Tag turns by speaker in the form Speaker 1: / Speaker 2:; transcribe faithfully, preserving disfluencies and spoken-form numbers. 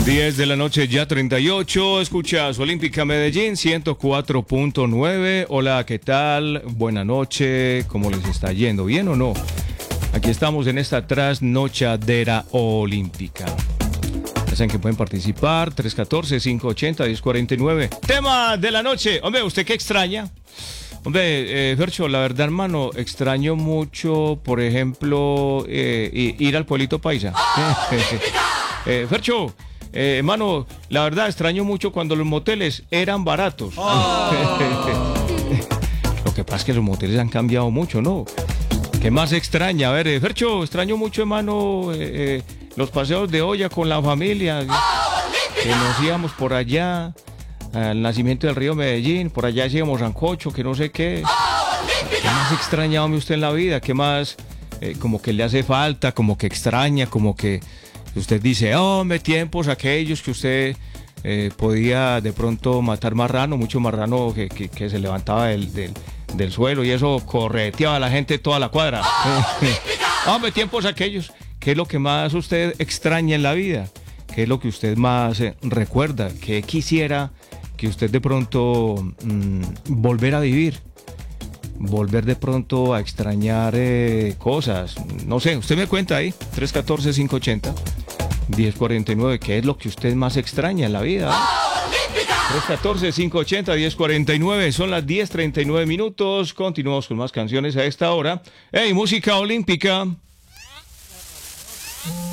Speaker 1: diez de la noche, ya treinta y ocho. Escuchas Olímpica Medellín ciento cuatro punto nueve. Hola, ¿qué tal? Buena noche. ¿Cómo les está yendo? ¿Bien o no? Aquí estamos en esta trasnochadera olímpica. Ya saben que pueden participar. tres uno cuatro, cinco ocho cero, uno cero cuatro nueve. Tema de la noche. Hombre, ¿usted qué extraña? Hombre, eh, Fercho, la verdad, hermano, extraño mucho, por ejemplo, eh, ir al pueblito paisa. eh, Fercho, eh, hermano, la verdad, extraño mucho cuando los moteles eran baratos. Oh. Lo que pasa es que los moteles han cambiado mucho, ¿no? ¿Qué más extraña? A ver, eh, Fercho, extraño mucho, hermano, eh, eh, los paseos de olla con la familia, que nos íbamos por allá. Al nacimiento del río Medellín, por allá hacíamos sancocho, que no sé qué. ¿Qué más extraña usted en la vida? ¿Qué más eh, como que le hace falta, como que extraña, como que usted dice, hombre, tiempos aquellos que usted eh, podía de pronto matar marrano, mucho marrano que, que, que se levantaba del, del, del suelo y eso correteaba a la gente toda la cuadra? Hombre, tiempos aquellos. ¿Qué es lo que más usted extraña en la vida? ¿Qué es lo que usted más eh, recuerda? ¿Qué quisiera que usted de pronto mmm, volver a vivir? Volver de pronto a extrañar eh, cosas. No sé, usted me cuenta ahí. tres uno cuatro, cinco ocho cero, uno cero cuatro nueve. ¿Qué es lo que usted más extraña en la vida? tres uno cuatro, cinco ocho cero, uno cero cuatro nueve. Son las diez treinta y nueve minutos. Continuamos con más canciones a esta hora. ¡Hey, música olímpica!